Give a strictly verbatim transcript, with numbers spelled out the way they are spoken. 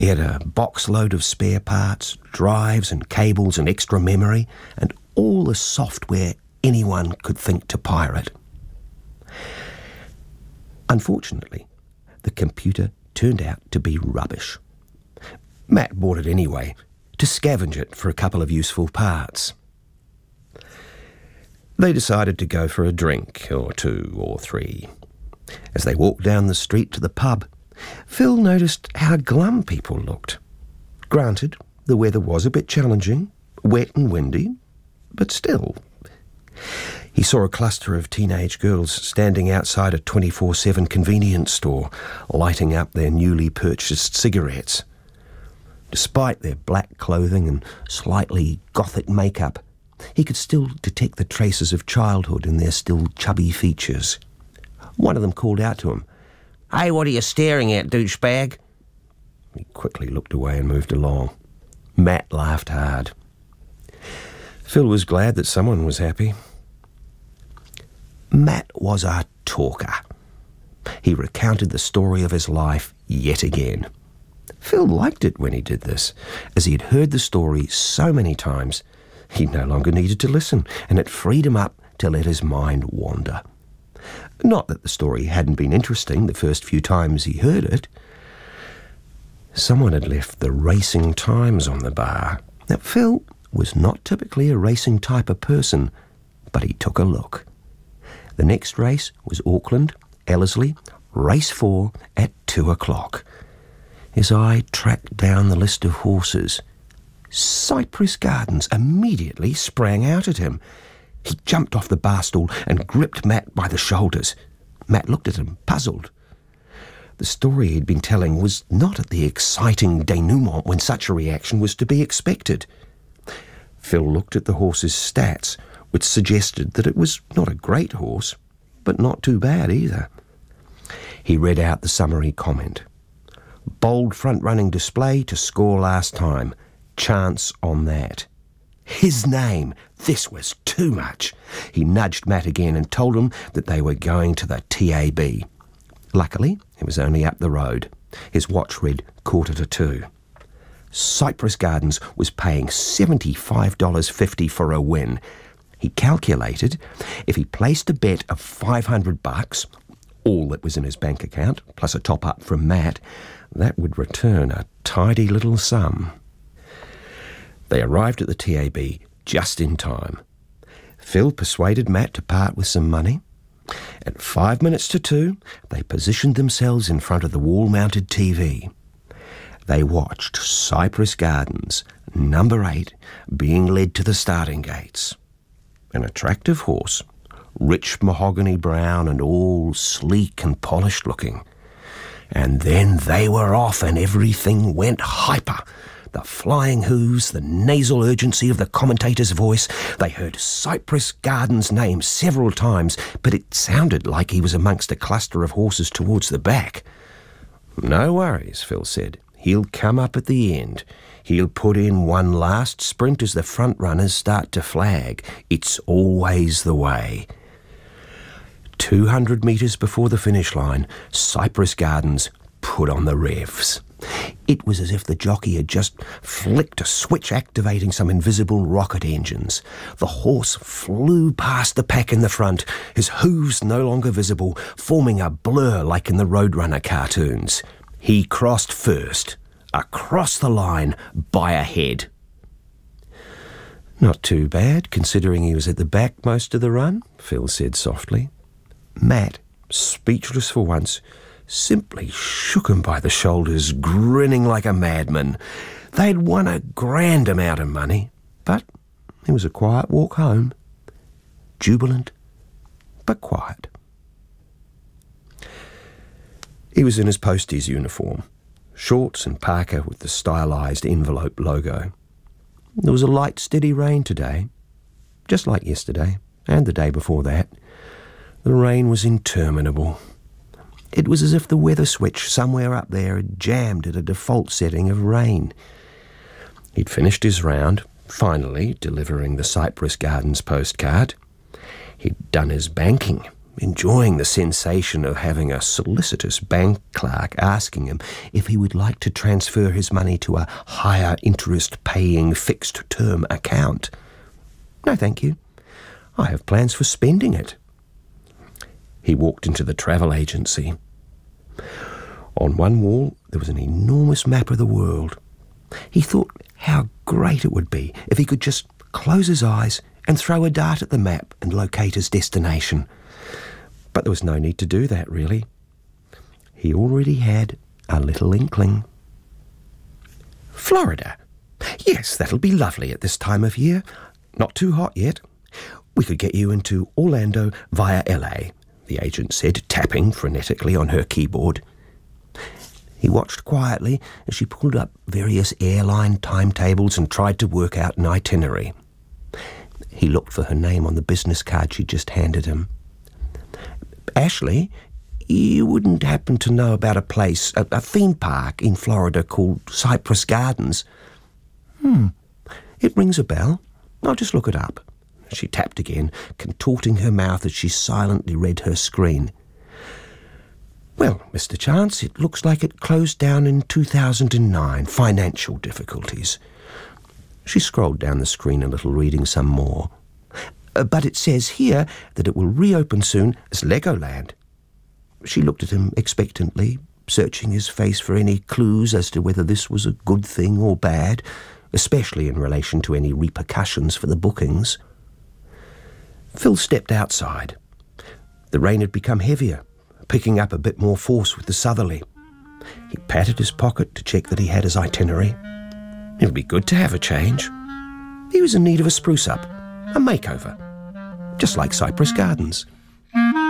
He had a box load of spare parts, drives and cables and extra memory, and all the software anyone could think to pirate. Unfortunately, the computer turned out to be rubbish. Matt bought it anyway, to scavenge it for a couple of useful parts. They decided to go for a drink, or two, or three. As they walked down the street to the pub, Phil noticed how glum people looked. Granted, the weather was a bit challenging, wet and windy, but still. He saw a cluster of teenage girls standing outside a twenty-four seven convenience store, lighting up their newly purchased cigarettes. Despite their black clothing and slightly gothic makeup, he could still detect the traces of childhood in their still chubby features. One of them called out to him, "Hey, what are you staring at, douchebag?" He quickly looked away and moved along. Matt laughed hard. Phil was glad that someone was happy. Matt was a talker. He recounted the story of his life yet again. Phil liked it when he did this, as he had heard the story so many times, he no longer needed to listen, and it freed him up to let his mind wander. Not that the story hadn't been interesting the first few times he heard it. Someone had left the Racing Times on the bar. Now, Phil was not typically a racing type of person, but he took a look. The next race was Auckland, Ellerslie, race four at two o'clock. His eye tracked down the list of horses. Cypress Gardens immediately sprang out at him. He jumped off the bar stool and gripped Matt by the shoulders. Matt looked at him, puzzled. The story he'd been telling was not at the exciting denouement when such a reaction was to be expected. Phil looked at the horse's stats, which suggested that it was not a great horse, but not too bad either. He read out the summary comment. Bold front-running display to score last time. Chance on that. His name. This was too much. He nudged Matt again and told him that they were going to the T A B. Luckily, it was only up the road. His watch read quarter to two. Cypress Gardens was paying seventy-five dollars fifty for a win. He calculated if he placed a bet of five hundred bucks, all that was in his bank account, plus a top-up from Matt, that would return a tidy little sum. They arrived at the T A B just in time. Phil persuaded Matt to part with some money. At five minutes to two, they positioned themselves in front of the wall-mounted T V. They watched Cypress Gardens, number eight, being led to the starting gates. An attractive horse, rich mahogany brown and all sleek and polished looking. And then they were off and everything went hyper. The flying hooves, the nasal urgency of the commentator's voice. They heard Cypress Gardens' name several times, but it sounded like he was amongst a cluster of horses towards the back. No worries, Phil said. He'll come up at the end. He'll put in one last sprint as the front runners start to flag. It's always the way. Two hundred metres before the finish line, Cypress Gardens put on the revs. It was as if the jockey had just flicked a switch activating some invisible rocket engines. The horse flew past the pack in the front, his hooves no longer visible, forming a blur like in the Roadrunner cartoons. He crossed first, across the line, by a head. Not too bad, considering he was at the back most of the run, Phil said softly. Matt, speechless for once, simply shook him by the shoulders, grinning like a madman. They'd won a grand amount of money, but it was a quiet walk home. Jubilant, but quiet. He was in his posties uniform, shorts and parka with the stylised envelope logo. There was a light, steady rain today, just like yesterday and the day before that. The rain was interminable. It was as if the weather switch somewhere up there had jammed at a default setting of rain. He'd finished his round, finally delivering the Cypress Gardens postcard. He'd done his banking, enjoying the sensation of having a solicitous bank clerk asking him if he would like to transfer his money to a higher interest-paying fixed-term account. No, thank you. I have plans for spending it. He walked into the travel agency. On one wall, there was an enormous map of the world. He thought how great it would be if he could just close his eyes and throw a dart at the map and locate his destination. But there was no need to do that, really. He already had a little inkling. Florida. Yes, that'll be lovely at this time of year. Not too hot yet. We could get you into Orlando via L A, the agent said, tapping frenetically on her keyboard. He watched quietly as she pulled up various airline timetables and tried to work out an itinerary. He looked for her name on the business card she'd just handed him. Ashley, you wouldn't happen to know about a place, a, a theme park in Florida called Cypress Gardens? Hmm, it rings a bell. I'll just look it up. She tapped again, contorting her mouth as she silently read her screen. Well, Mister Chance, it looks like it closed down in two thousand nine. Financial difficulties. She scrolled down the screen a little, reading some more. Uh, but it says here that it will reopen soon as Legoland. She looked at him expectantly, searching his face for any clues as to whether this was a good thing or bad, especially in relation to any repercussions for the bookings. Phil stepped outside. The rain had become heavier, picking up a bit more force with the southerly. He patted his pocket to check that he had his itinerary. It would be good to have a change. He was in need of a spruce-up, a makeover, just like Cypress Gardens.